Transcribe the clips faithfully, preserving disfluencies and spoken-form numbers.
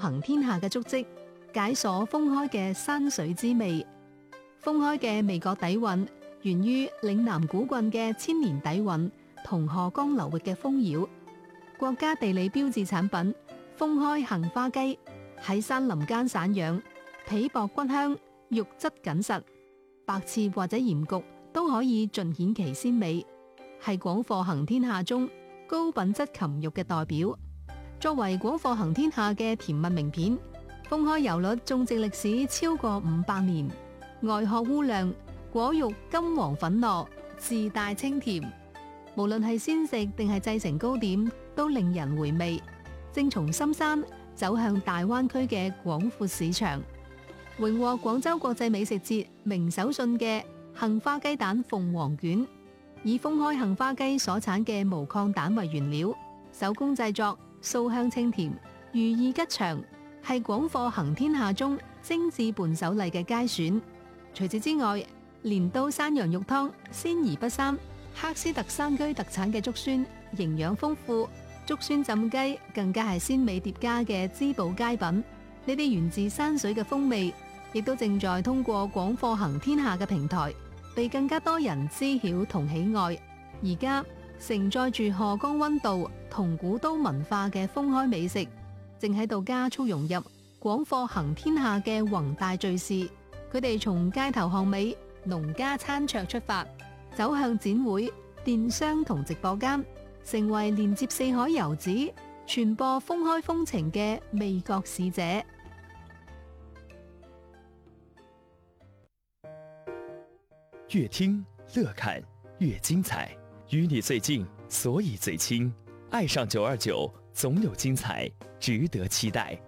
行天下嘅足跡，解鎖封開嘅山水之味。封開嘅味覺底蘊源於嶺南古郡嘅千年底蘊同河江流域嘅豐饒。國家地理標誌產品封開杏花雞喺山林間散養，皮薄骨香，肉質緊實，白切或者鹽焗都可以盡顯其鮮味，係廣貨行天下中高品質禽肉嘅代表。作為廣貨行天下嘅甜蜜名片，封開油栗種植歷史超過五百年，外殼烏亮，果肉金黃粉糯，自帶清甜。無論係鮮食定係製成糕點，都令人回味。正從深山走向大灣區嘅廣闊市場，榮獲廣州國際美食節名手信嘅杏花雞蛋鳳凰卷，以封開杏花雞所產嘅無抗蛋為原料，手工製作，酥香清甜，寓意吉祥，係廣貨行天下中精緻伴手禮嘅佳選。除此之外，鐮刀山羊肉湯鮮而不膻，赫斯特山區特產嘅竹蓀營養豐富，竹蓀浸雞更加係鮮美疊加嘅滋補佳品。呢啲源自山水嘅風味，亦都正在通過廣貨行天下嘅平台，被更加多人知曉同喜愛。而家承載住河江溫度同古都文化嘅封開美食，正喺度加速融入廣貨行天下嘅宏大敘事。佢哋從街頭巷尾、農家餐桌出發，走向展會、電商同直播間，成為連接四海遊子、傳播封開風情嘅味覺使者。 越聽樂看越精彩，與你最近，所以最親。愛上九二九，總有精彩，值得期待。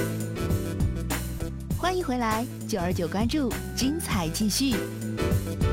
歡迎回來，九二九關注，精彩繼續。